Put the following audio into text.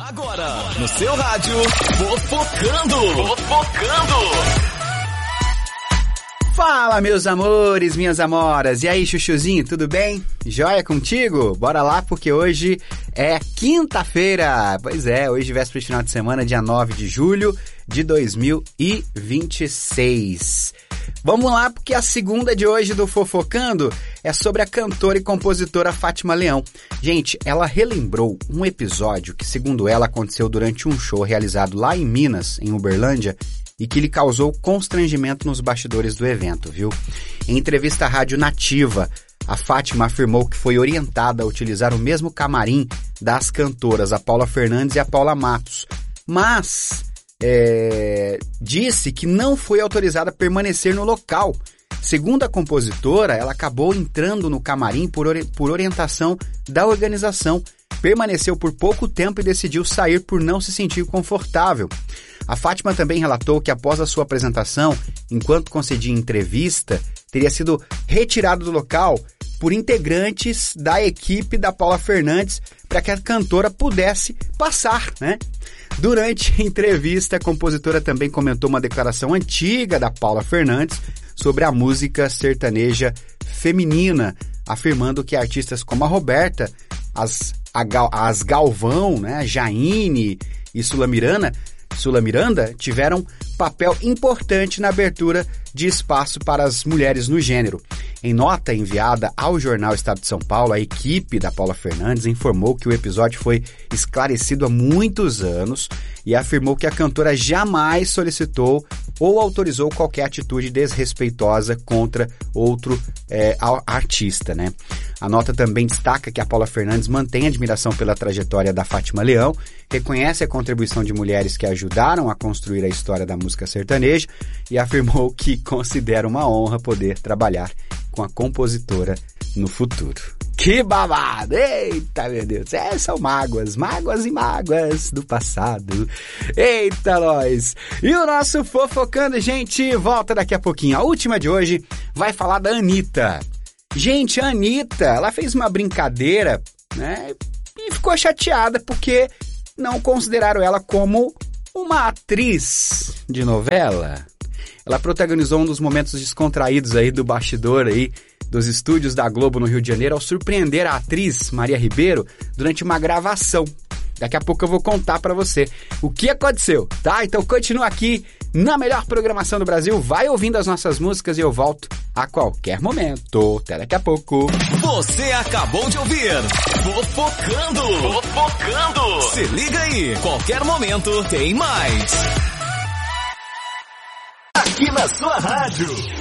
Agora, no seu rádio, Fofocando. Fala, meus amores, minhas amoras. E aí, chuchuzinho, tudo bem? Joia contigo? Bora lá, porque hoje é quinta-feira. Pois é, hoje véspera de final de semana, dia 9 de julho de 2026. Vamos lá, porque a segunda de hoje do Fofocando é sobre a cantora e compositora Fátima Leão. Gente, ela relembrou um episódio que, segundo ela, aconteceu durante um show realizado lá em Minas, em Uberlândia, e que lhe causou constrangimento nos bastidores do evento, viu? Em entrevista à Rádio Nativa, a Fátima afirmou que foi orientada a utilizar o mesmo camarim das cantoras, a Paula Fernandes e a Paula Matos, mas disse que não foi autorizada a permanecer no local. Segundo a compositora, ela acabou entrando no camarim por orientação da organização, permaneceu por pouco tempo e decidiu sair por não se sentir confortável. A Fátima também relatou que após a sua apresentação, enquanto concedia entrevista, teria sido retirado do local por integrantes da equipe da Paula Fernandes para que a cantora pudesse passar, né? Durante a entrevista, a compositora também comentou uma declaração antiga da Paula Fernandes sobre a música sertaneja feminina, afirmando que artistas como a Roberta, as Galvão, né, Jaine e Sula Miranda tiveram papel importante na abertura de espaço para as mulheres no gênero. Em nota enviada ao jornal Estado de São Paulo, a equipe da Paula Fernandes informou que o episódio foi esclarecido há muitos anos e afirmou que a cantora jamais solicitou ou autorizou qualquer atitude desrespeitosa contra outro artista, né? A nota também destaca que a Paula Fernandes mantém admiração pela trajetória da Fátima Leão, reconhece a contribuição de mulheres que ajudaram a construir a história da música sertaneja e afirmou que considera uma honra poder trabalhar com a compositora no futuro. Que babado! Eita, meu Deus! São mágoas e mágoas do passado. Eita, nós! E o nosso Fofocando, gente, volta daqui a pouquinho. A última de hoje vai falar da Anitta. Gente, a Anitta, ela fez uma brincadeira, né? E ficou chateada porque não consideraram ela como uma atriz de novela. Ela protagonizou um dos momentos descontraídos aí do bastidor aí dos estúdios da Globo no Rio de Janeiro ao surpreender a atriz Maria Ribeiro durante uma gravação. Daqui a pouco eu vou contar pra você o que aconteceu, tá? Então continua aqui na melhor programação do Brasil, vai ouvindo as nossas músicas e eu volto a qualquer momento. Até daqui a pouco. Você acabou de ouvir Fofocando. Se liga aí, qualquer momento tem mais. Aqui na sua rádio.